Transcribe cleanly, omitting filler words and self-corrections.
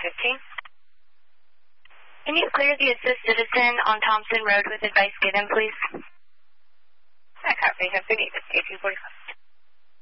1815. Can you clear the assist citizen on Thompson Road with advice given, please? I copy. Have a good evening. 1845.